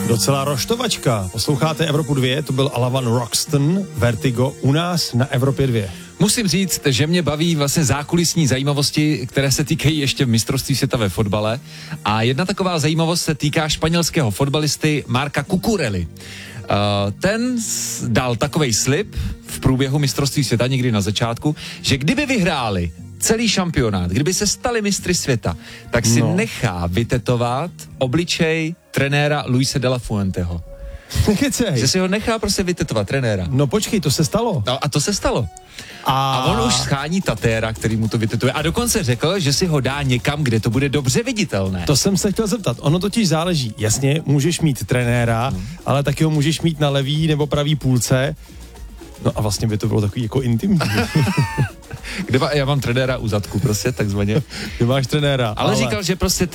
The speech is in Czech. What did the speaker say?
Docela roštovačka. Posloucháte Evropu 2, to byl Alavan Roxton, Vertigo, u nás na Evropě 2. Musím říct, že mě baví vlastně zákulisní zajímavosti, které se týkají ještě mistrovství světa ve fotbale. A jedna taková zajímavost se týká španělského fotbalisty Marca Cucurelli. Ten dal takovej slib v průběhu mistrovství světa někdy na začátku, že kdyby vyhráli celý šampionát, kdyby se stali mistry světa, tak si nechá vytetovat obličej trenéra Luise de la Fuenteho. Že si ho nechá prostě vytetovat, trenéra. No počkej, to se stalo. No a to se stalo. A on už schání tatéra, který mu to vytetuje. A dokonce řekl, že si ho dá někam, kde to bude dobře viditelné. To jsem se chtěl zeptat. Ono totiž záleží. Jasně, můžeš mít trenéra, ale taky ho můžeš mít na levý nebo pravý půlce. No a vlastně by to bylo takový jako intimní. Já mám trenéra u zadku prostě, takzvaně. Ty máš trenéra. Ale říkal, že prostě